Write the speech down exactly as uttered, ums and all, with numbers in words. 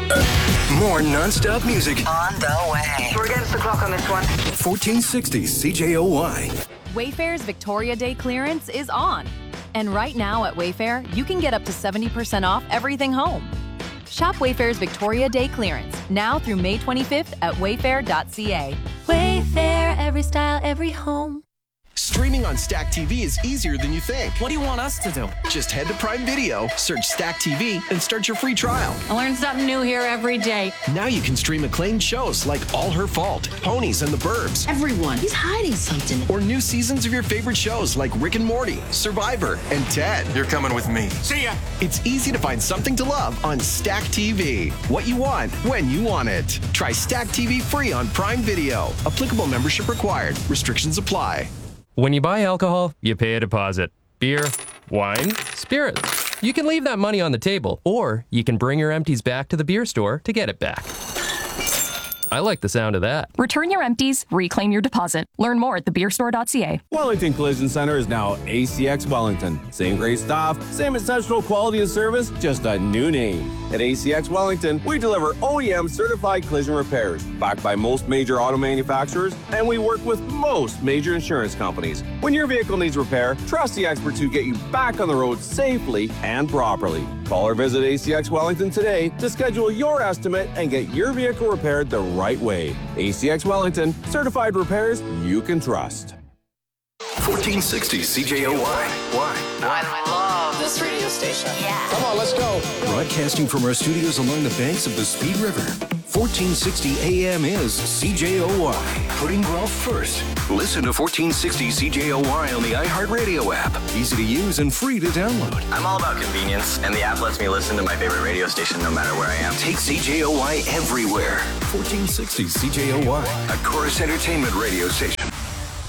More non-stop music. On the way. We're against the clock on this one. fourteen sixty C J O Y. Wayfair's Victoria Day clearance is on. And right now at Wayfair, you can get up to seventy percent off everything home. Shop Wayfair's Victoria Day clearance now through May twenty-fifth at wayfair dot c a. Wayfair, every style, every home. Streaming on Stack T V is easier than you think. What do you want us to do? Just head to Prime Video, search Stack T V, and start your free trial. I learn something new here every day. Now you can stream acclaimed shows like All Her Fault, Ponies and the Burbs. Everyone, he's hiding something. Or new seasons of your favorite shows like Rick and Morty, Survivor, and Ted. You're coming with me. See ya. It's easy to find something to love on Stack T V. What you want, when you want it. Try Stack T V free on Prime Video. Applicable membership required. Restrictions apply. When you buy alcohol, you pay a deposit. Beer, wine, spirits. You can leave that money on the table, or you can bring your empties back to the beer store to get it back. I like the sound of that. Return your empties, reclaim your deposit. Learn more at the beer store dot c a. Wellington Collision Center is now A C X Wellington. Same great staff, same exceptional quality and service, just a new name. At A C X Wellington, we deliver O E M certified collision repairs, backed by most major auto manufacturers, and we work with most major insurance companies. When your vehicle needs repair, trust the experts who get you back on the road safely and properly. Call or visit A C X Wellington today to schedule your estimate and get your vehicle repaired the right way. A C X Wellington, certified repairs you can trust. fourteen sixty C J O Y. Why? Why do I love This radio station. Yeah. Come on, let's go. Broadcasting from our studios along the banks of the Speed River. fourteen sixty A M is C J O Y. Putting Guelph first. Listen to fourteen sixty C J O Y on the iHeartRadio app. Easy to use and free to download. I'm all about convenience, and the app lets me listen to my favorite radio station no matter where I am. Take C J O Y everywhere. fourteen sixty C J O Y, a Chorus Entertainment radio station.